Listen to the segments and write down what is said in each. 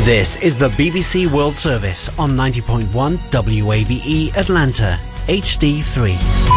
This is the BBC World Service on 90.1 WABE Atlanta, HD3.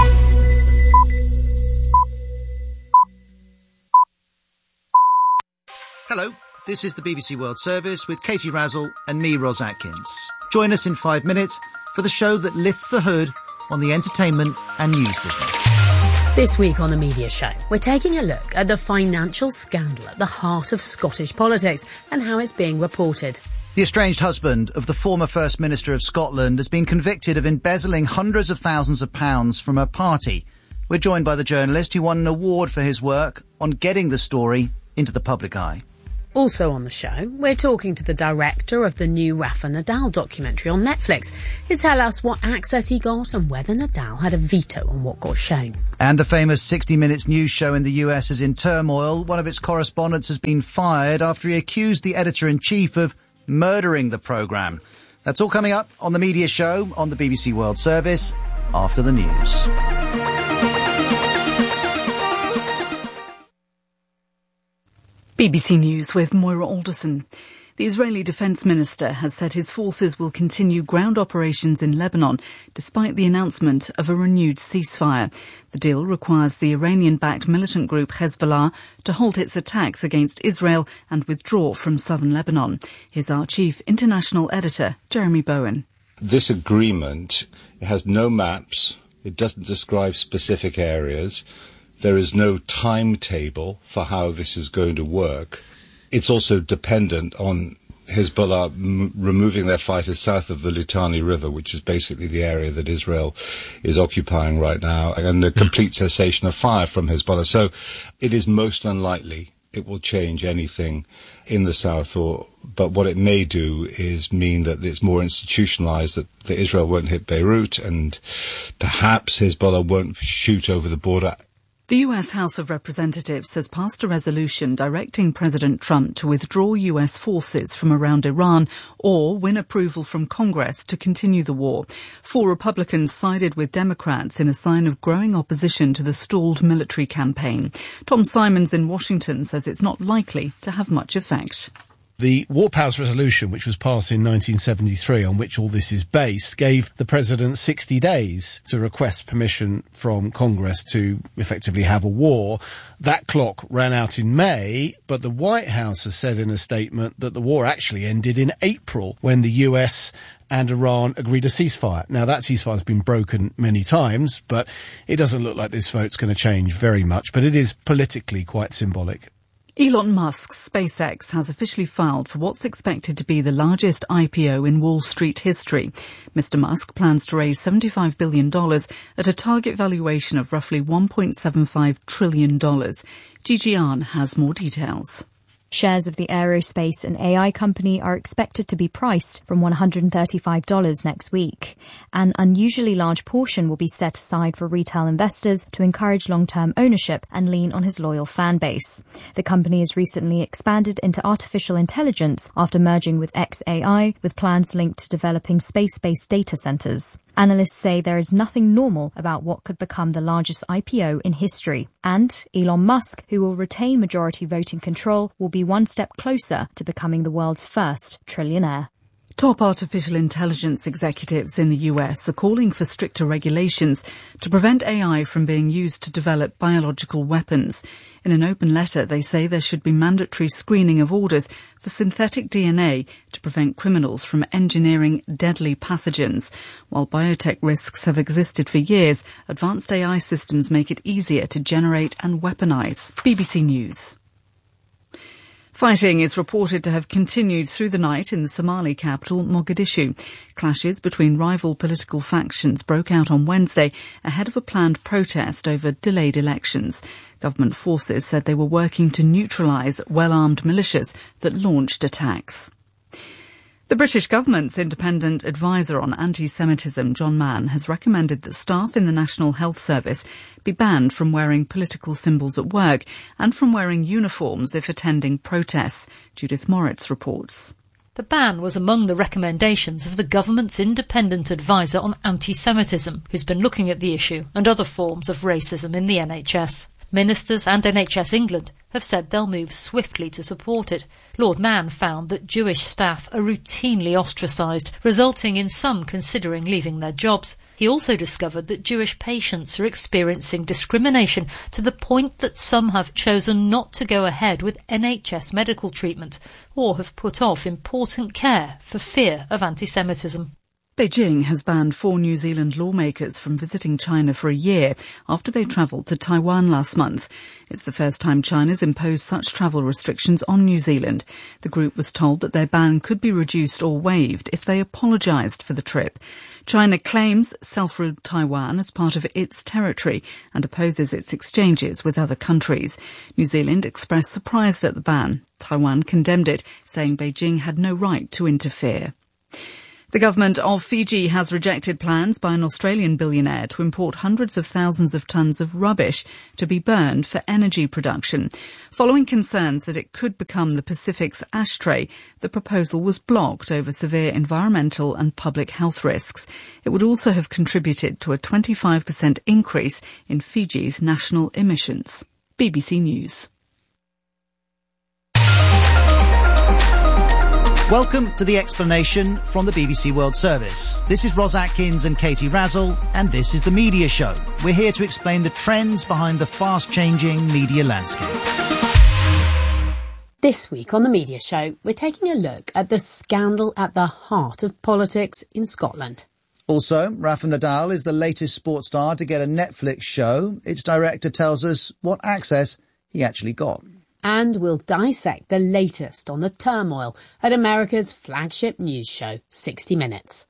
Hello, this is the BBC World Service with Katie Razzle and me, Ros Atkins. Join us in 5 minutes for the show that lifts the hood on the entertainment and news business. This week on The Media Show, we're taking a look at the financial scandal at the heart of Scottish politics and how it's being reported. The estranged husband of the former First Minister of Scotland has been convicted of embezzling hundreds of thousands of pounds from her party. We're joined by the journalist who won an award for his work on getting the story into the public eye. Also on the show, we're talking to the director of the new Rafa Nadal documentary on Netflix. He'll tell us what access he got and whether Nadal had a veto on what got shown. And the famous 60 Minutes news show in the US is in turmoil. One of its correspondents has been fired after he accused the editor-in-chief of murdering the programme. That's all coming up on The Media Show on the BBC World Service after the news. BBC News with Moira Alderson. The Israeli Defence Minister has said his forces will continue ground operations in Lebanon despite the announcement of a renewed ceasefire. The deal requires the Iranian-backed militant group Hezbollah to halt its attacks against Israel and withdraw from southern Lebanon. Here's our chief international editor, Jeremy Bowen. This agreement has no maps. It doesn't describe specific areas. There is no timetable for how this is going to work. It's also dependent on Hezbollah removing their fighters south of the Litani River, which is basically the area that Israel is occupying right now, and a complete cessation of fire from Hezbollah. So it is most unlikely it will change anything in the south, but what it may do is mean that it's more institutionalized, that Israel won't hit Beirut, and perhaps Hezbollah won't shoot over the border. The US House of Representatives has passed a resolution directing President Trump to withdraw US forces from around Iran or win approval from Congress to continue the war. 4 Republicans sided with Democrats in a sign of growing opposition to the stalled military campaign. Tom Simons in Washington says it's not likely to have much effect. The War Powers Resolution, which was passed in 1973, on which all this is based, gave the President 60 days to request permission from Congress to effectively have a war. That clock ran out in May, but the White House has said in a statement that the war actually ended in April when the US and Iran agreed a ceasefire. Now, that ceasefire has been broken many times, but it doesn't look like this vote's going to change very much, but it is politically quite symbolic. Elon Musk's SpaceX has officially filed for what's expected to be the largest IPO in Wall Street history. Mr. Musk plans to raise $75 billion at a target valuation of roughly $1.75 trillion. Gigi Ahn has more details. Shares of the aerospace and AI company are expected to be priced from $135 next week. An unusually large portion will be set aside for retail investors to encourage long-term ownership and lean on his loyal fan base. The company has recently expanded into artificial intelligence after merging with xAI, with plans linked to developing space-based data centers. Analysts say there is nothing normal about what could become the largest IPO in history. And Elon Musk, who will retain majority voting control, will be one step closer to becoming the world's first trillionaire. Top artificial intelligence executives in the US are calling for stricter regulations to prevent AI from being used to develop biological weapons. In an open letter, they say there should be mandatory screening of orders for synthetic DNA to prevent criminals from engineering deadly pathogens. While biotech risks have existed for years, advanced AI systems make it easier to generate and weaponize. BBC News. Fighting is reported to have continued through the night in the Somali capital, Mogadishu. Clashes between rival political factions broke out on Wednesday ahead of a planned protest over delayed elections. Government forces said they were working to neutralise well-armed militias that launched attacks. The British government's independent advisor on anti-Semitism, John Mann, has recommended that staff in the National Health Service be banned from wearing political symbols at work and from wearing uniforms if attending protests. Judith Moritz reports. The ban was among the recommendations of the government's independent advisor on anti-Semitism, who's been looking at the issue and other forms of racism in the NHS. Ministers and NHS England have said they'll move swiftly to support it. Lord Mann found that Jewish staff are routinely ostracised, resulting in some considering leaving their jobs. He also discovered that Jewish patients are experiencing discrimination to the point that some have chosen not to go ahead with NHS medical treatment or have put off important care for fear of anti-Semitism. Beijing has banned 4 New Zealand lawmakers from visiting China for a year after they travelled to Taiwan last month. It's the first time China's imposed such travel restrictions on New Zealand. The group was told that their ban could be reduced or waived if they apologised for the trip. China claims self-ruled Taiwan as part of its territory and opposes its exchanges with other countries. New Zealand expressed surprise at the ban. Taiwan condemned it, saying Beijing had no right to interfere. The government of Fiji has rejected plans by an Australian billionaire to import hundreds of thousands of tonnes of rubbish to be burned for energy production. Following concerns that it could become the Pacific's ashtray, the proposal was blocked over severe environmental and public health risks. It would also have contributed to a 25% increase in Fiji's national emissions. BBC News. Welcome to The Explanation from the BBC World Service. This is Ros Atkins and Katie Razzle, and this is The Media Show. We're here to explain the trends behind the fast-changing media landscape. This week on The Media Show, we're taking a look at the scandal at the heart of politics in Scotland. Also, Rafa Nadal is the latest sports star to get a Netflix show. Its director tells us what access he actually got. And we'll dissect the latest on the turmoil at America's flagship news show, 60 Minutes.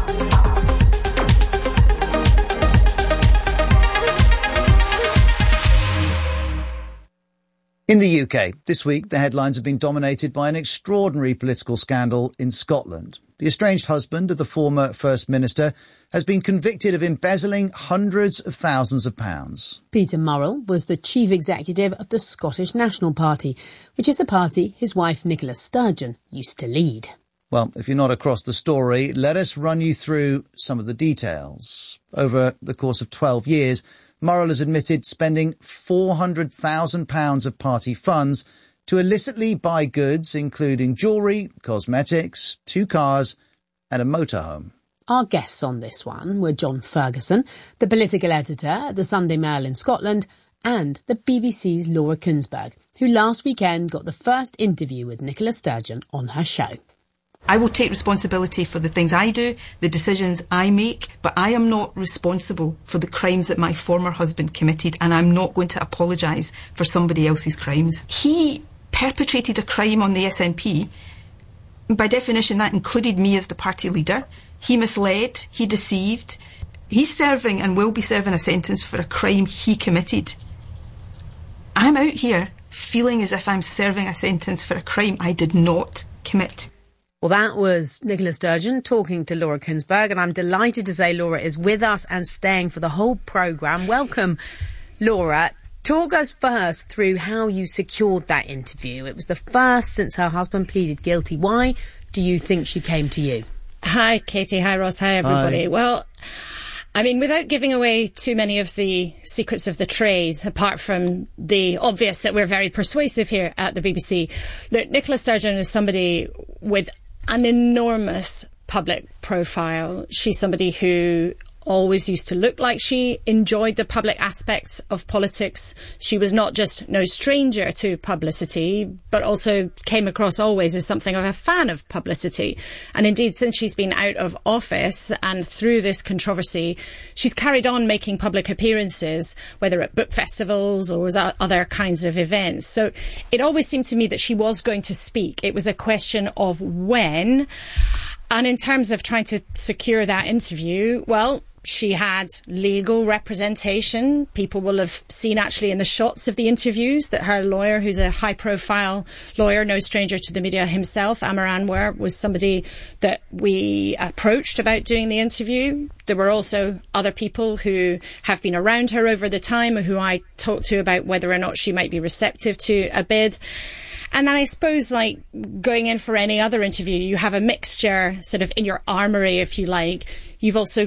In the UK, this week the headlines have been dominated by an extraordinary political scandal in Scotland. The estranged husband of the former First Minister has been convicted of embezzling hundreds of thousands of pounds. Peter Murrell was the chief executive of the Scottish National Party, which is the party his wife Nicola Sturgeon used to lead. Well, if you're not across the story, let us run you through some of the details. Over the course of 12 years, Murrell has admitted spending £400,000 of party funds to illicitly buy goods including jewellery, cosmetics, 2 cars and a motorhome. Our guests on this one were John Ferguson, the political editor at the Sunday Mail in Scotland, and the BBC's Laura Kuenssberg, who last weekend got the first interview with Nicola Sturgeon on her show. I will take responsibility for the things I do, the decisions I make, but I am not responsible for the crimes that my former husband committed, and I'm not going to apologise for somebody else's crimes. He perpetrated a crime on the SNP. By definition, that included me as the party leader. He misled, he deceived. He's serving and will be serving a sentence for a crime he committed. I'm out here feeling as if I'm serving a sentence for a crime I did not commit. Well, that was Nicola Sturgeon talking to Laura Kuenssberg, and I'm delighted to say Laura is with us and staying for the whole programme. Welcome, Laura. Talk us first through how you secured that interview. It was the first since her husband pleaded guilty. Why do you think she came to you? Hi, Katie. Hi, Ross. Hi, everybody. Hi. Well, I mean, without giving away too many of the secrets of the trade, apart from the obvious that we're very persuasive here at the BBC, look, Nicola Sturgeon is somebody with an enormous public profile. She's somebody who always used to look like she enjoyed the public aspects of politics. She was not just no stranger to publicity, but also came across always as something of a fan of publicity. And indeed, since she's been out of office and through this controversy, she's carried on making public appearances, whether at book festivals or other kinds of events. So it always seemed to me that she was going to speak. It was a question of when. And in terms of trying to secure that interview, well, she had legal representation. People will have seen actually in the shots of the interviews that her lawyer, who's a high-profile lawyer, no stranger to the media himself, Amar Anwar, was somebody that we approached about doing the interview. There were also other people who have been around her over the time who I talked to about whether or not she might be receptive to a bid. And then I suppose, like going in for any other interview, you have a mixture sort of in your armoury, if you like. You've also got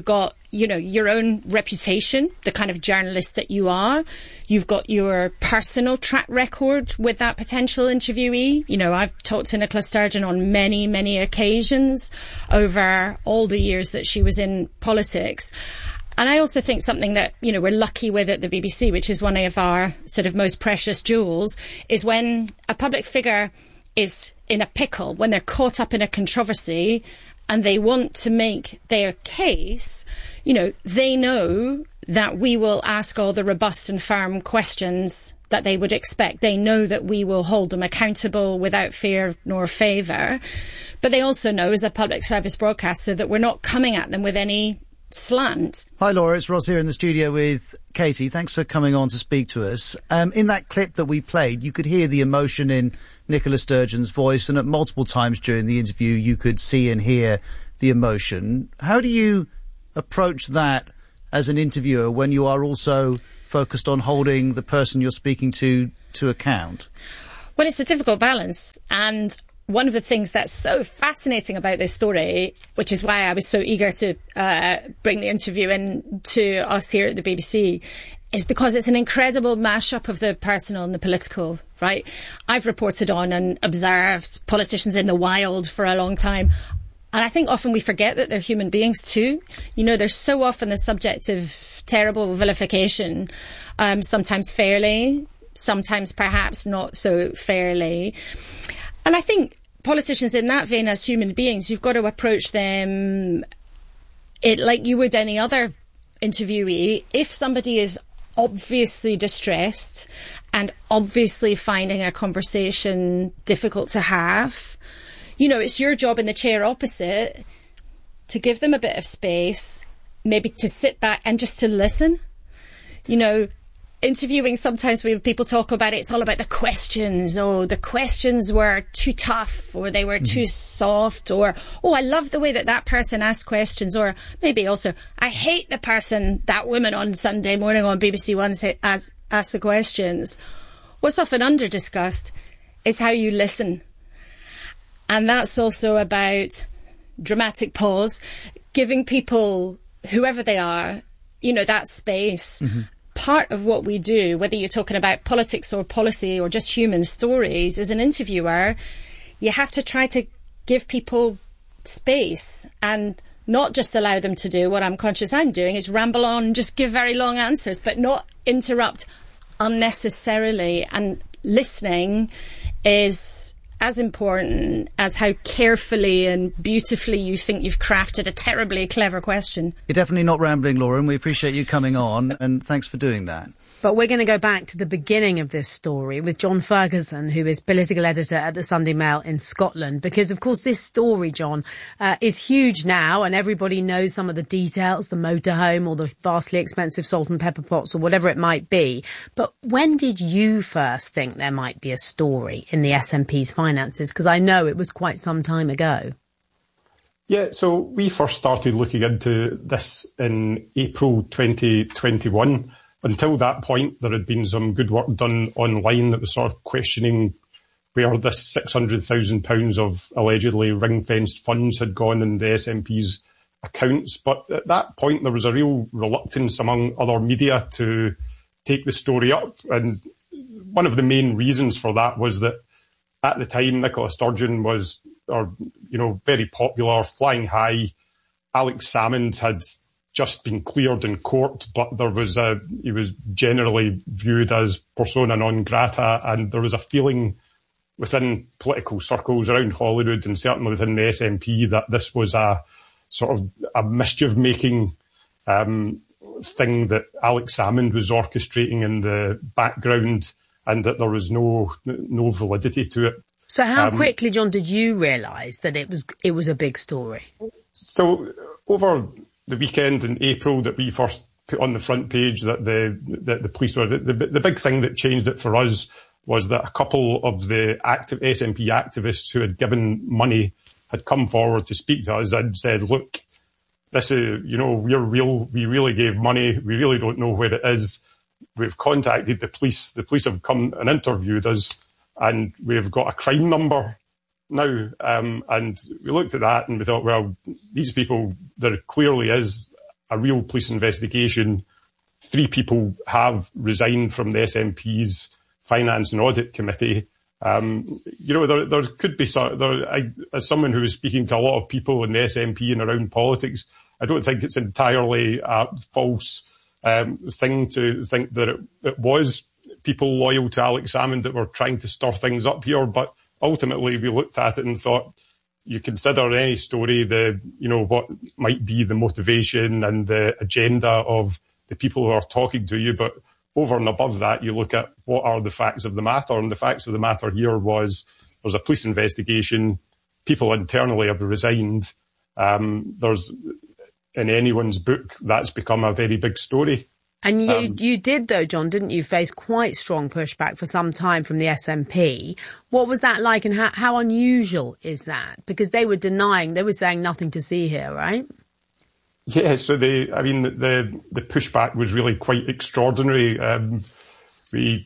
your own reputation, the kind of journalist that you are. You've got your personal track record with that potential interviewee. I've talked to Nicola Sturgeon on many, many occasions over all the years that she was in politics. And I also think something that, we're lucky with at the BBC, which is one of our sort of most precious jewels, is when a public figure is in a pickle, when they're caught up in a controversy and they want to make their case, they know that we will ask all the robust and firm questions that they would expect. They know that we will hold them accountable without fear nor favour. But they also know, as a public service broadcaster, that we're not coming at them with any slant. Hi Laura, it's Ross here in the studio with Katie. Thanks for coming on to speak to us. In that clip that we played, you could hear the emotion in Nicola Sturgeon's voice, and at multiple times during the interview you could see and hear the emotion. How do you approach that as an interviewer when you are also focused on holding the person you're speaking to account? Well, it's a difficult balance, and one of the things that's so fascinating about this story, which is why I was so eager to bring the interview in to us here at the BBC, is because it's an incredible mashup of the personal and the political, right? I've reported on and observed politicians in the wild for a long time. And I think often we forget that they're human beings too. They're so often the subject of terrible vilification, sometimes fairly, sometimes perhaps not so fairly. And I think politicians in that vein, as human beings, you've got to approach them like you would any other interviewee. If somebody is obviously distressed and obviously finding a conversation difficult to have, it's your job in the chair opposite to give them a bit of space, maybe to sit back and just to listen. Interviewing, sometimes when people talk about it, it's all about the questions. Oh, the questions were too tough, or they were too soft, or, oh, I love the way that person asked questions, or maybe also, I hate that woman on Sunday morning on BBC One asked the questions. What's often under-discussed is how you listen. And that's also about dramatic pause, giving people, whoever they are, that space. Mm-hmm. Part of what we do, whether you're talking about politics or policy or just human stories, as an interviewer, you have to try to give people space and not just allow them to do what I'm conscious I'm doing, is ramble on, just give very long answers, but not interrupt unnecessarily. And listening is as important as how carefully and beautifully you think you've crafted a terribly clever question. You're definitely not rambling, Laura, and we appreciate you coming on, and thanks for doing that. But we're going to go back to the beginning of this story with John Ferguson, who is political editor at the Sunday Mail in Scotland, because, of course, this story, John, is huge now, and everybody knows some of the details, the motorhome or the vastly expensive salt and pepper pots or whatever it might be. But when did you first think there might be a story in the SNP's finances? Because I know it was quite some time ago. Yeah, so we first started looking into this in April 2021. Until that point, there had been some good work done online that was sort of questioning where this £600,000 of allegedly ring-fenced funds had gone in the SNP's accounts. But at that point, there was a real reluctance among other media to take the story up. And one of the main reasons for that was that at the time, Nicola Sturgeon was, very popular, flying high. Alex Salmond had just been cleared in court, but he was generally viewed as persona non grata, and there was a feeling within political circles around Holyrood and certainly within the SNP that this was a sort of a mischief-making thing that Alex Salmond was orchestrating in the background, and that there was no validity to it. So how quickly, John, did you realise that it was a big story? So over the weekend in April that we first put on the front page that the police were, the big thing that changed it for us was that a couple of the SNP activists who had given money had come forward to speak to us and said, look, this is, we really gave money. We really don't know where it is. We've contacted the police. The police have come and interviewed us, and we've got a crime number now. And we looked at that and we thought, well, these people, there clearly is a real police investigation. 3 people have resigned from the SNP's Finance and Audit Committee. There could be as someone who is speaking to a lot of people in the SNP and around politics, I don't think it's entirely a false thing to think that it was people loyal to Alex Salmond that were trying to stir things up here. But ultimately, we looked at it and thought, you consider any story what might be the motivation and the agenda of the people who are talking to you, but over and above that, you look at what are the facts of the matter, and the facts of the matter here was there's a police investigation, people internally have resigned. There's, in anyone's book, that's become a very big story. And you did, though, John, didn't you, face quite strong pushback for some time from the SNP. What was that like, and how unusual is that? Because they were saying nothing to see here, right? Yeah, so the pushback was really quite extraordinary. We,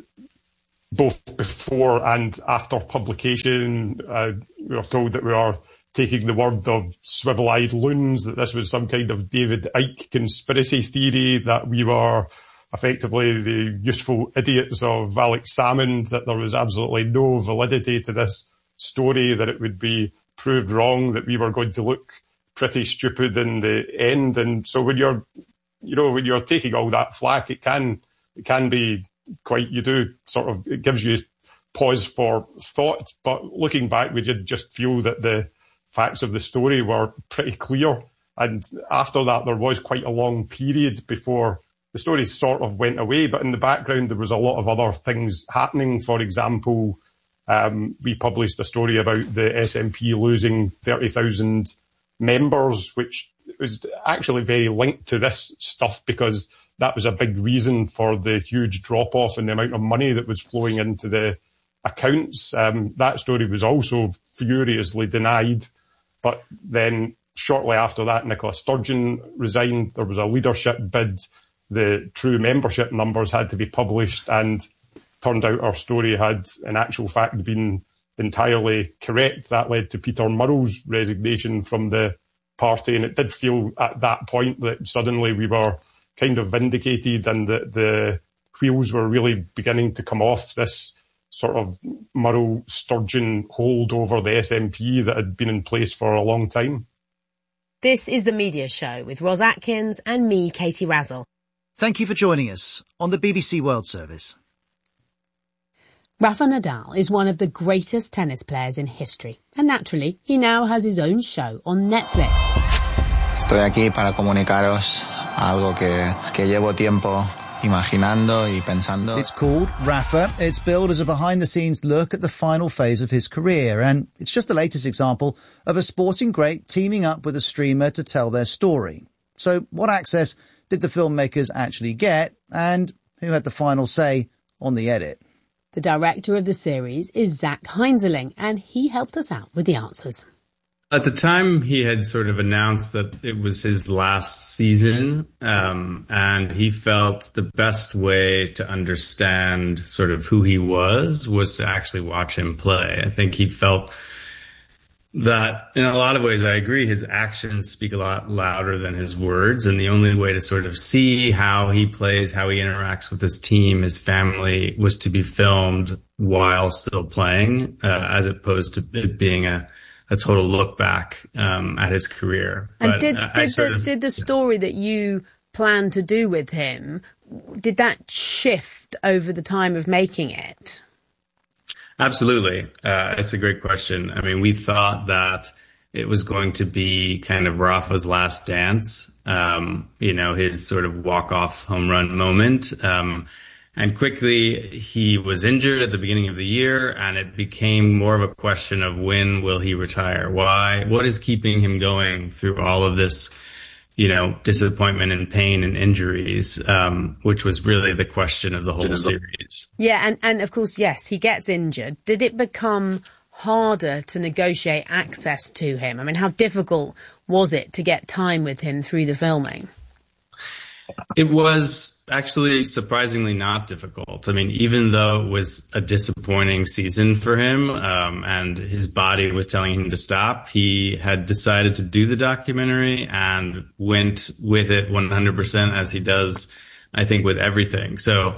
both before and after publication, we were told that we are taking the word of swivel-eyed loons, that this was some kind of David Icke conspiracy theory, that we were effectively the useful idiots of Alex Salmond, that there was absolutely no validity to this story, that it would be proved wrong, that we were going to look pretty stupid in the end. And so when you're taking all that flack, it can be quite, it gives you pause for thought. But looking back, we did just feel that the facts of the story were pretty clear. And after that, there was quite a long period before the story sort of went away. But in the background, there was a lot of other things happening. For example, we published a story about the SNP losing 30,000 members, which was actually very linked to this stuff because that was a big reason for the huge drop-off in the amount of money that was flowing into the accounts. That story was also furiously denied. But then shortly after that, Nicola Sturgeon resigned. There was a leadership bid. The true membership numbers had to be published, and turned out our story had, in actual fact, been entirely correct. That led to Peter Murrell's resignation from the party, and it did feel at that point that suddenly we were kind of vindicated and that the wheels were really beginning to come off this sort of Murrell-Sturgeon hold over the SNP that had been in place for a long time. This is The Media Show with Ros Atkins and me, Katie Razzle. Thank you for joining us on the BBC World Service. Rafa Nadal is one of the greatest tennis players in history, and naturally, he now has his own show on Netflix. Estoy aquí para comunicaros algo que llevo tiempo imaginando y pensando. It's called Rafa. It's billed as a behind-the-scenes look at the final phase of his career, and it's just the latest example of a sporting great teaming up with a streamer to tell their story. So what access did the filmmakers actually get, and who had the final say on the edit? The director of the series is Zach Heinzeling, and he helped us out with the answers. At the time, he had sort of announced that it was his last season, and he felt the best way to understand sort of who he was to actually watch him play. I think he felt that in a lot of ways, I agree, his actions speak a lot louder than his words. And the only way to sort of see how he plays, how he interacts with his team, his family, was to be filmed while still playing, as opposed to it being a total look back at his career. And did the story that you planned to do with him, did that shift over the time of making it? Absolutely. It's a great question. I mean, we thought that it was going to be kind of Rafa's last dance, his sort of walk-off home run moment. And quickly he was injured at the beginning of the year, and it became more of a question of when will he retire? Why? What is keeping him going through all of this, disappointment and pain and injuries, which was really the question of the whole series. Yeah, and of course, yes, he gets injured. Did it become harder to negotiate access to him? I mean, how difficult was it to get time with him through the filming? It was actually surprisingly not difficult. I mean, even though it was a disappointing season for him, and his body was telling him to stop, he had decided to do the documentary and went with it 100%, as he does, I think, with everything. So,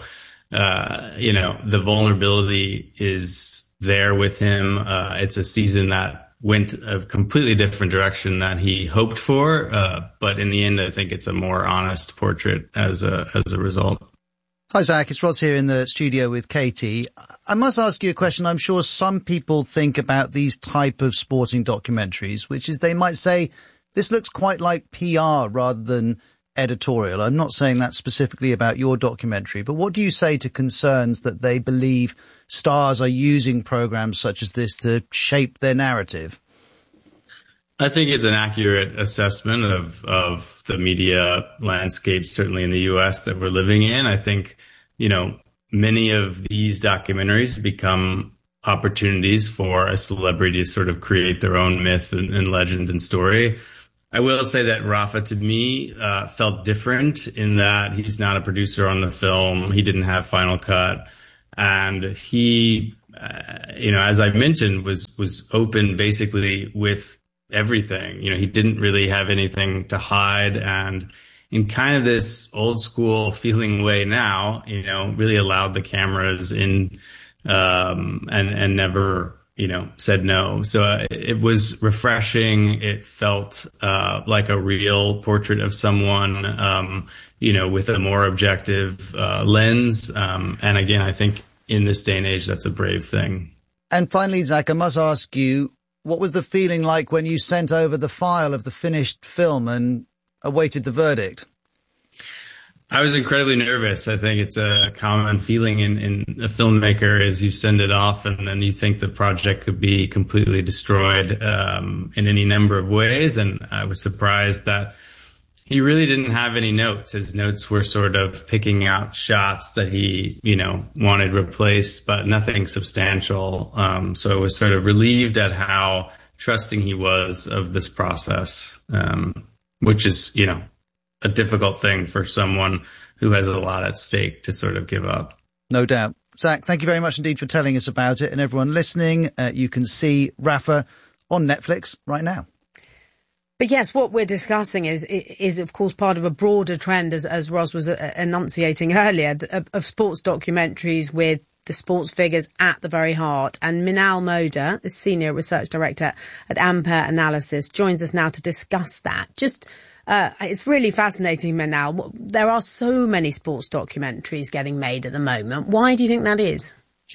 the vulnerability is there with him. It's a season that went a completely different direction than he hoped for. But in the end, I think it's a more honest portrait as a result. Hi, Zach. It's Roz here in the studio with Katie. I must ask you a question. I'm sure some people think about these type of sporting documentaries, which is they might say, this looks quite like PR rather than editorial. I'm not saying that specifically about your documentary, but what do you say to concerns that they believe stars are using programs such as this to shape their narrative? I think it's an accurate assessment of the media landscape, certainly in the US, that we're living in. I think, many of these documentaries become opportunities for a celebrity to sort of create their own myth and legend and story. I will say that Rafa, to me, felt different in that he's not a producer on the film. He didn't have final cut. And he, as I mentioned, was open basically with everything. He didn't really have anything to hide. And in kind of this old school feeling way now, really allowed the cameras in, and never, said no. So it was refreshing. It felt like a real portrait of someone, with a more objective lens. And again, I think in this day and age, that's a brave thing. And finally, Zach, I must ask you, what was the feeling like when you sent over the file of the finished film and awaited the verdict? I was incredibly nervous. I think it's a common feeling in a filmmaker as you send it off and then you think the project could be completely destroyed in any number of ways. And I was surprised that he really didn't have any notes. His notes were sort of picking out shots that he, wanted replaced, but nothing substantial. So I was sort of relieved at how trusting he was of this process, which is, a difficult thing for someone who has a lot at stake to sort of give up. No doubt. Zach, thank you very much indeed for telling us about it. And everyone listening, you can see Rafa on Netflix right now. But yes, what we're discussing is of course part of a broader trend, as Roz was enunciating earlier, of sports documentaries with the sports figures at the very heart. And Minal Moda, the Senior Research Director at Ampere Analysis, joins us now to discuss that. It's really fascinating, Minal. There are so many sports documentaries getting made at the moment. Why do you think that is?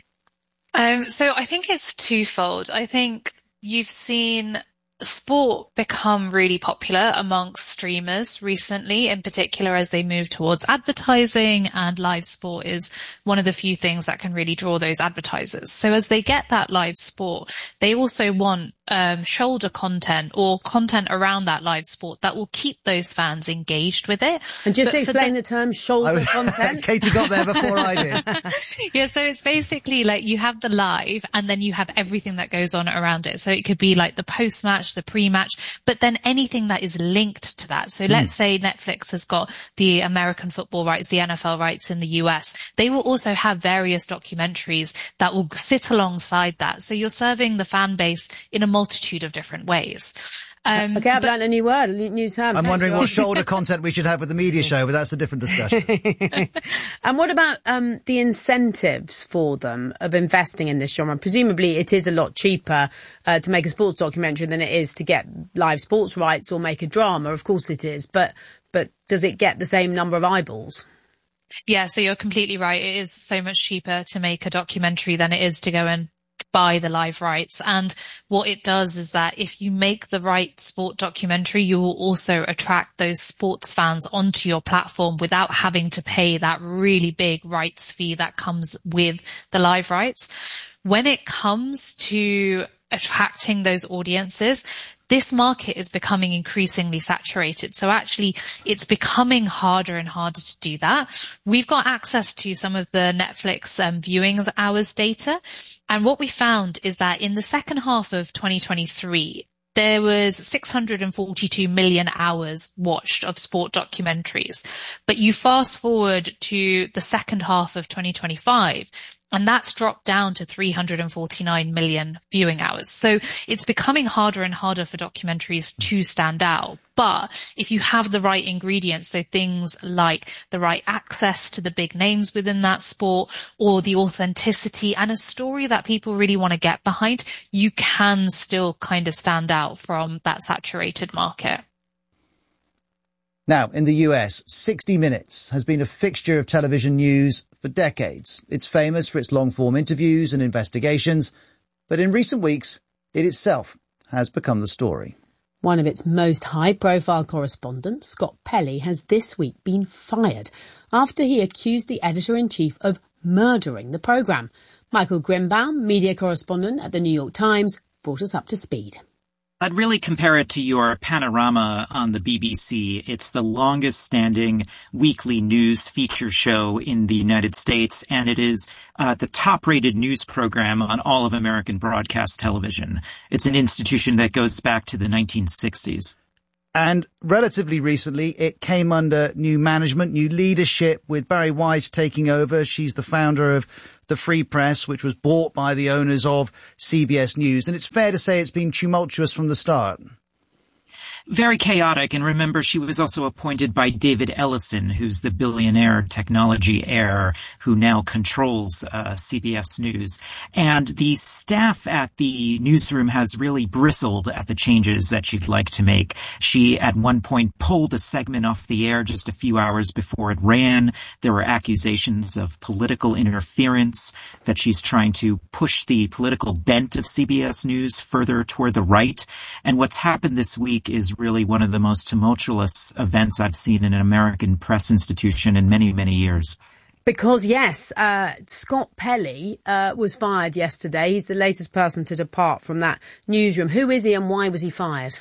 So I think it's twofold. I think you've seen sport become really popular amongst streamers recently, in particular as they move towards advertising, and live sport is one of the few things that can really draw those advertisers. So as they get that live sport, they also want shoulder content or content around that live sport that will keep those fans engaged with it. And just to explain the term shoulder content. Katie got there before I did. Yeah, so it's basically like you have the live and then you have everything that goes on around it. So it could be like the post-match, the pre-match, but then anything that is linked to that. So let's say Netflix has got the American football rights, the NFL rights in the US. They will also have various documentaries that will sit alongside that. So you're serving the fan base in a multitude of different ways. Okay, I've learned a new word, a new term. I'm wondering what shoulder content we should have with the media show, but that's a different discussion. And what about the incentives for them of investing in this genre? Presumably it is a lot cheaper to make a sports documentary than it is to get live sports rights or make a drama. Of course it is. But does it get the same number of eyeballs? Yeah, so you're completely right. It is so much cheaper to make a documentary than it is to go and buy the live rights. And what it does is that if you make the right sport documentary, you will also attract those sports fans onto your platform without having to pay that really big rights fee that comes with the live rights. When it comes to attracting those audiences, this market is becoming increasingly saturated. So actually it's becoming harder and harder to do that. We've got access to some of the Netflix viewing hours data. And what we found is that in the second half of 2023, there was 642 million hours watched of sport documentaries. But you fast forward to the second half of 2025, and that's dropped down to 349 million viewing hours. So it's becoming harder and harder for documentaries to stand out. But if you have the right ingredients, so things like the right access to the big names within that sport, or the authenticity and a story that people really want to get behind, you can still kind of stand out from that saturated market. Now, in the US, 60 Minutes has been a fixture of television news for decades. It's famous for its long-form interviews and investigations, but in recent weeks, it itself has become the story. One of its most high-profile correspondents, Scott Pelley, has this week been fired after he accused the editor-in-chief of murdering the programme. Michael Grimbaum, media correspondent at the New York Times, brought us up to speed. I'd really compare it to your Panorama on the BBC. It's the longest standing weekly news feature show in the United States, and it is the top rated news program on all of American broadcast television. It's an institution that goes back to the 1960s. And relatively recently, it came under new management, new leadership, with Bari Weiss taking over. She's the founder of the Free Press, which was bought by the owners of CBS News. And it's fair to say it's been tumultuous from the start. Very chaotic. And remember, she was also appointed by David Ellison, who's the billionaire technology heir who now controls CBS News. And the staff at the newsroom has really bristled at the changes that she'd like to make. She, at one point, pulled a segment off the air just a few hours before it ran. There were accusations of political interference, that she's trying to push the political bent of CBS News further toward the right. And what's happened this week is really one of the most tumultuous events I've seen in an American press institution in many, many years. Because, yes, Scott Pelley was fired yesterday. He's the latest person to depart from that newsroom. Who is he and why was he fired?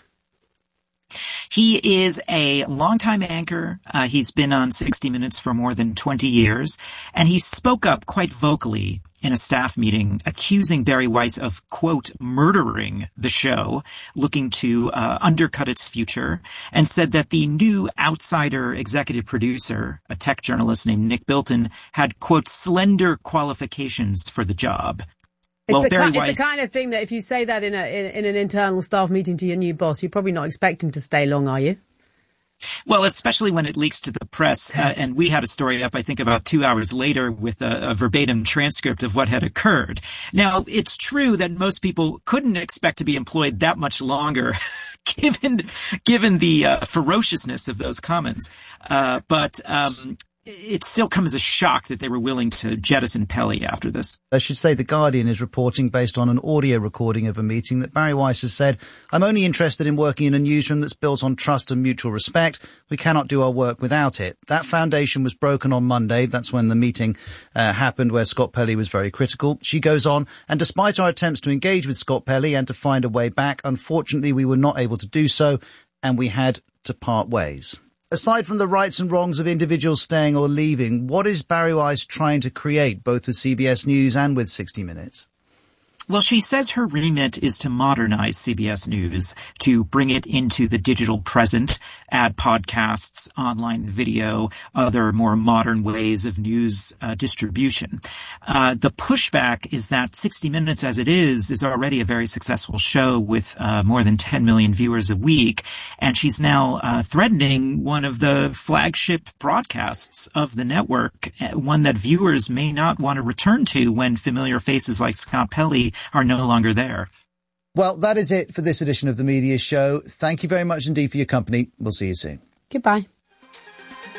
He is a longtime anchor. He's been on 60 Minutes for more than 20 years, and he spoke up quite vocally in a staff meeting, accusing Bari Weiss of, quote, murdering the show, looking to undercut its future, and said that the new outsider executive producer, a tech journalist named Nick Bilton, had, quote, slender qualifications for the job. It's the kind of thing that if you say that in an internal staff meeting to your new boss, you're probably not expecting to stay long, are you? Well, especially when it leaks to the press. And we had a story up, I think, about 2 hours later with a verbatim transcript of what had occurred. Now, it's true that most people couldn't expect to be employed that much longer, given the ferociousness of those comments. But it still comes as a shock that they were willing to jettison Pelley after this. I should say The Guardian is reporting, based on an audio recording of a meeting, that Bari Weiss has said, "I'm only interested in working in a newsroom that's built on trust and mutual respect. We cannot do our work without it." That foundation was broken on Monday. That's when the meeting happened, where Scott Pelley was very critical. She goes on, "And despite our attempts to engage with Scott Pelley and to find a way back, unfortunately we were not able to do so, and we had to part ways." Aside from the rights and wrongs of individuals staying or leaving, what is Bari Weiss trying to create, both with CBS News and with 60 Minutes? Well, she says her remit is to modernize CBS News, to bring it into the digital present, add podcasts, online video, other more modern ways of news distribution. The pushback is that 60 Minutes as it is already a very successful show with more than 10 million viewers a week, and she's now threatening one of the flagship broadcasts of the network, one that viewers may not want to return to when familiar faces like Scott Pelley are no longer there. Well, that is it for this edition of The Media Show. Thank you very much indeed for your company. We'll see you soon. Goodbye.